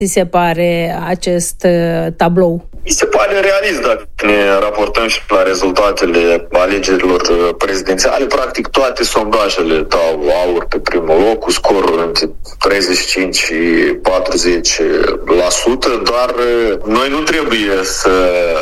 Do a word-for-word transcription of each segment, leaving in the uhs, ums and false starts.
se pare acest tablou? Mi se pare realist dacă ne raportăm și la rezultatele alegerilor prezidențiale. Practic toate sondajele dau AUR pe primul loc, cu scoruri între treizeci și cinci și patruzeci la sută, dar noi nu trebuie să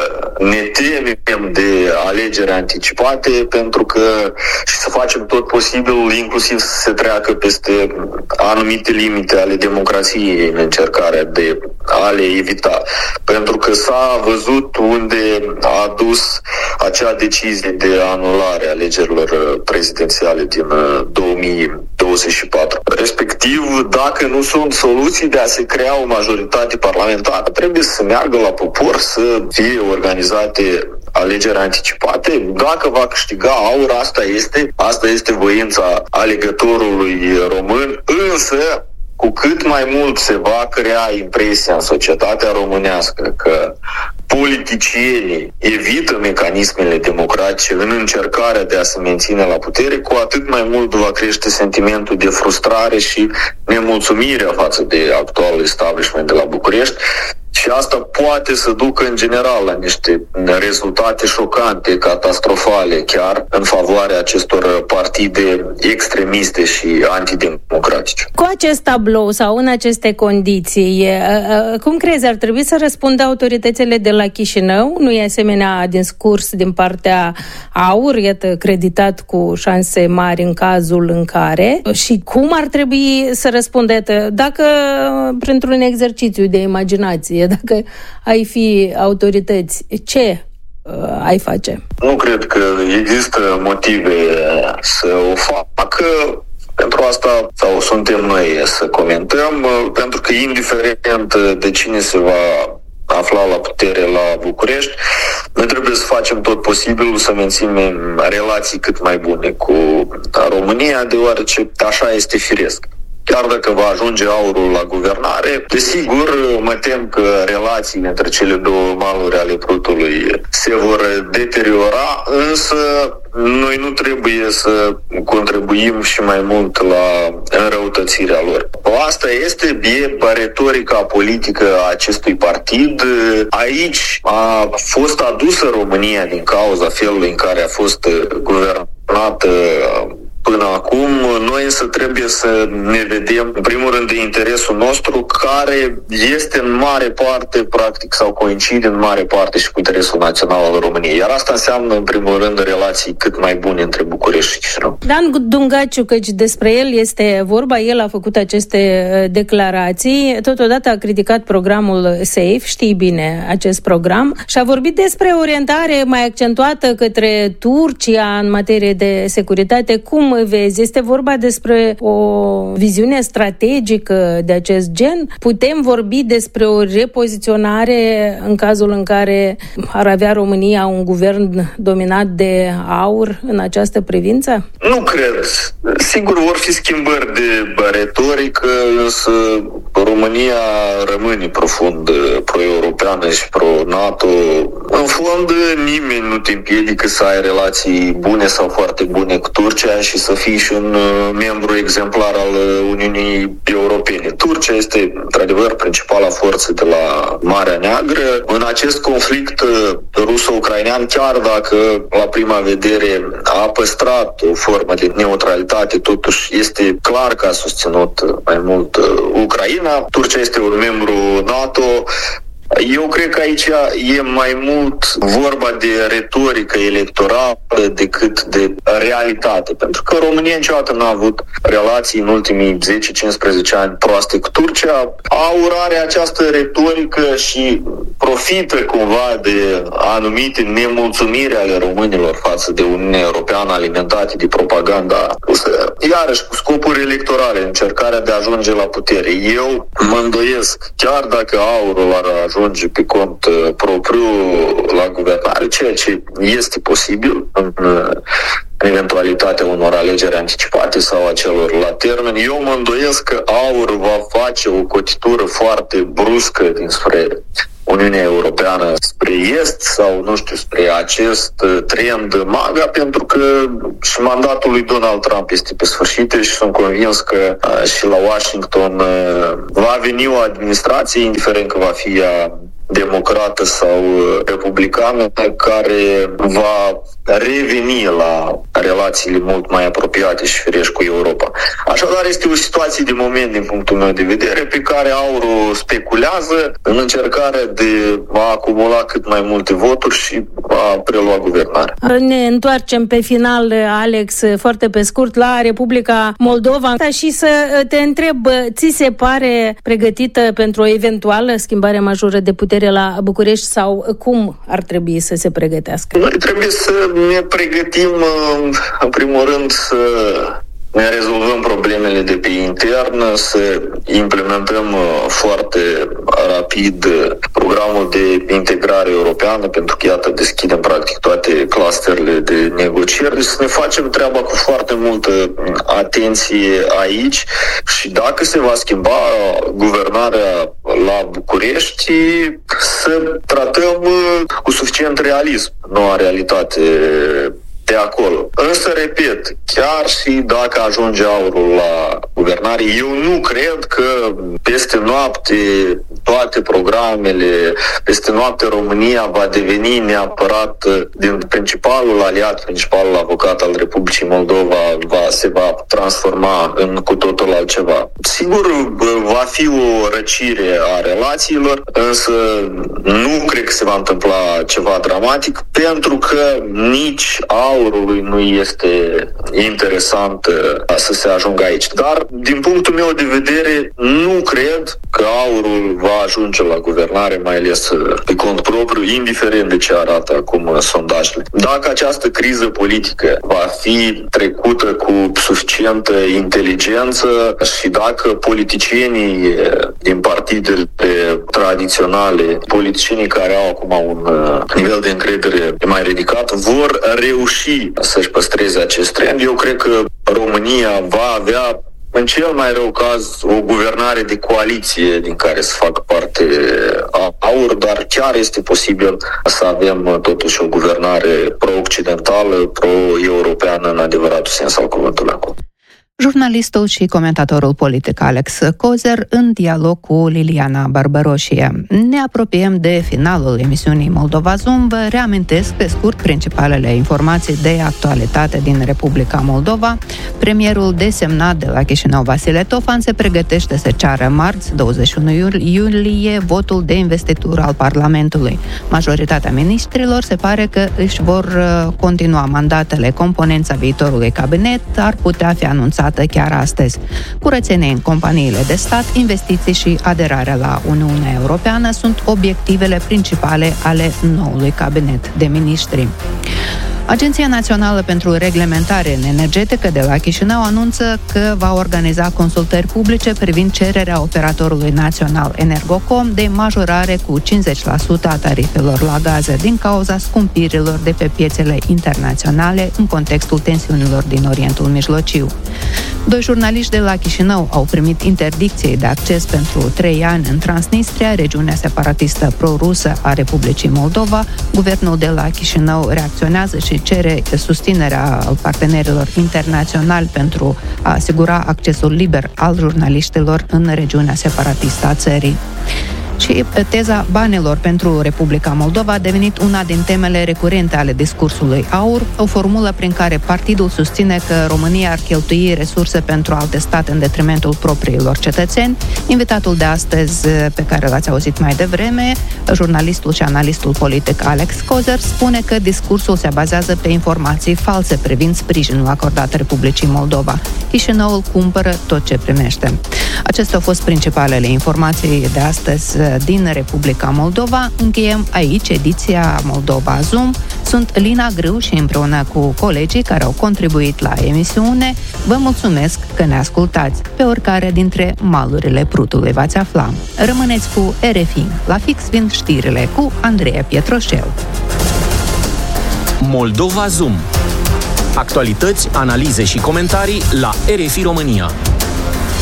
ne temem de alegeri anticipate, pentru că și să facem tot posibilul, inclusiv să se treacă peste anumite limite ale democrației în încercarea de a le evita. Pentru că s-a văzut unde a dus acea decizie de anulare a alegerilor prezidențiale din două mii douăzeci și patru. Respectiv, dacă nu sunt soluții de a se crea o majoritate parlamentară, trebuie să meargă la popor, să fie organizate alegeri anticipate. Dacă va câștiga AUR, asta este, asta este voința alegătorului român, însă cu cât mai mult se va crea impresia în societatea românească că politicienii evită mecanismele democratice în încercarea de a se menține la putere, cu atât mai mult va crește sentimentul de frustrare și nemulțumirea față de actualul establishment de la București. Și asta poate să ducă în general la niște rezultate șocante, catastrofale, chiar în favoarea acestor partide extremiste și antidemocratice. Cu acest tablou sau în aceste condiții, cum crezi, ar trebui să răspundă autoritățile de la Chișinău? Nu e asemenea discurs din partea AUR, iată, creditat cu șanse mari în cazul în care? Și cum ar trebui să răspundă? Dacă, printr-un exercițiu de imaginație, dacă ai fi autorități, ce uh, ai face? Nu cred că există motive să o facă. Pentru asta sau suntem noi să comentăm, pentru că indiferent de cine se va afla la putere la București, noi trebuie să facem tot posibilul să menținem relații cât mai bune cu România, deoarece așa este firesc. Chiar dacă va ajunge AUR-ul la guvernare, desigur, mă tem că relațiile între cele două maluri ale Prutului se vor deteriora, însă noi nu trebuie să contribuim și mai mult la înrăutățirea lor. Asta este e retorica politică a acestui partid. Aici a fost adusă România din cauza felului în care a fost guvernată până acum. Noi însă trebuie să ne vedem, în primul rând, de interesul nostru, care este în mare parte, practic, sau coincide în mare parte și cu interesul național al României. Iar asta înseamnă, în primul rând, relații cât mai bune între București și Chișinău. Dan Dungaciu, căci despre el este vorba, el a făcut aceste declarații, totodată a criticat programul SAFE, știi bine acest program, și a vorbit despre orientare mai accentuată către Turcia în materie de securitate. Cum vezi? Este vorba despre o viziune strategică de acest gen? Putem vorbi despre o repoziționare în cazul în care ar avea România un guvern dominat de AUR în această privință? Nu cred. Sigur, vor fi schimbări de retorică, însă România rămâne profund pro-europeană și pro-NATO. În fond, nimeni nu te împiedică să ai relații bune sau foarte bune cu Turcia și să fii și un membru exemplar al Uniunii Europene. Turcia este, într-adevăr, principala forță de la Marea Neagră. În acest conflict ruso-ucrainean, chiar dacă la prima vedere a păstrat o formă de neutralitate, totuși este clar că a susținut mai mult Ucraina. Turcia este un membru NATO. Eu cred că aici e mai mult vorba de retorică electorală decât de realitate, pentru că România niciodată n-a avut relații în ultimii zece cincisprezece ani proaste cu Turcia. AUR are această retorică și profită cumva de anumite nemulțumiri ale românilor față de Uniunea Europeană alimentate de propaganda rusă, iarăși cu scopuri electorale, încercarea de a ajunge la putere. Eu mă îndoiesc, chiar dacă AUR-ul ar ajunge ajunge pe cont uh, propriu la guvernare, ceea ce este posibil în uh, eventualitatea unor alegeri anticipate sau a celor la termen. Eu mă îndoiesc că AUR va face o cotitură foarte bruscă dinspre Uniunea Europeană spre est sau, nu știu, spre acest trend MAGA, pentru că și mandatul lui Donald Trump este pe sfârșit și sunt convins că și la Washington va veni o administrație, indiferent că va fi ea democrată sau republicană, care va reveni la relațiile mult mai apropiate și firești cu Europa. Așadar, este o situație de moment, din punctul meu de vedere, pe care aurul speculează în încercarea de a acumula cât mai multe voturi și a prelua guvernarea. Ne întoarcem pe final, Alex, foarte pe scurt, la Republica Moldova și să te întreb, ți se pare pregătită pentru o eventuală schimbare majoră de putere la București sau cum ar trebui să se pregătească? Noi trebuie să ne pregătim, în primul rând, să ne rezolvăm problemele de pe intern, să implementăm foarte rapid programul de integrare europeană, pentru că, iată, deschidem practic toate clusterele de negocieri, deci să ne facem treaba cu foarte multă atenție aici și dacă se va schimba guvernarea la București, să tratăm cu suficient realism noua realitate de acolo. Însă, repet, chiar și dacă ajunge aurul la guvernare, eu nu cred că peste noapte toate programele, peste noapte România va deveni neapărat din principalul aliat, principalul avocat al Republicii Moldova va, se va transforma în cu totul altceva. Sigur, va fi o răcire a relațiilor, însă nu cred că se va întâmpla ceva dramatic, pentru că nici aurului nu este interesant să se ajungă aici. Dar, din punctul meu de vedere, nu cred că aurul va ajunge la guvernare, mai ales pe cont propriu, indiferent de ce arată acum sondajele. Dacă această criză politică va fi trecută cu suficientă inteligență și dacă politicienii din partidele tradiționale, politicienii care au acum un nivel de încredere mai ridicat, vor reuși să-și păstreze acest trend, eu cred că România va avea, în cel mai rău caz, o guvernare de coaliție din care să facă parte aur, dar chiar este posibil să avem totuși o guvernare pro-occidentală, pro-europeană în adevăratul sens al cuvântului acum. Jurnalistul și comentatorul politic Alex Kozer în dialog cu Liliana Barbaroșie. Ne apropiem de finalul emisiunii Moldova Zoom. Vă reamintesc pe scurt principalele informații de actualitate din Republica Moldova. Premierul desemnat de la Chișinău, Vasile Tofan, se pregătește să ceară marți, douăzeci și unu iulie, votul de investitură al Parlamentului. Majoritatea miniștrilor se pare că își vor continua mandatele. Componența viitorului cabinet ar putea fi anunțată chiar astăzi. Curățenie în companiile de stat, investiții și aderarea la Uniunea Europeană sunt obiectivele principale ale noului cabinet de miniștri. Agenția Națională pentru Reglementare Energetică de la Chișinău anunță că va organiza consultări publice privind cererea operatorului național Energocom de majorare cu cincizeci la sută a tarifelor la gaze din cauza scumpirilor de pe piețele internaționale în contextul tensiunilor din Orientul Mijlociu. Doi jurnaliști de la Chișinău au primit interdicție de acces pentru trei ani în Transnistria, regiunea separatistă pro-rusă a Republicii Moldova. Guvernul de la Chișinău reacționează și cere susținerea partenerilor internaționali pentru a asigura accesul liber al jurnaliștilor în regiunea separatistă a țării. Și teza banilor pentru Republica Moldova a devenit una din temele recurente ale discursului AUR, o formulă prin care partidul susține că România ar cheltui resurse pentru alte state în detrimentul propriilor cetățeni. Invitatul de astăzi, pe care l-ați auzit mai devreme, jurnalistul și analistul politic Alex Kozer, spune că discursul se bazează pe informații false privind sprijinul acordat Republicii Moldova. Chișinăul cumpără tot ce primește. Acestea au fost principalele informații de astăzi din Republica Moldova. Încheiem aici ediția Moldova Zoom. Sunt Lina Grâu și împreună cu colegii care au contribuit la emisiune, vă mulțumesc că ne ascultați. Pe oricare dintre malurile Prutului v-ați afla. Rămâneți cu R F I. La fix vin știrile cu Andreea Pietroșel. Moldova Zoom. Actualități, analize și comentarii la R F I România.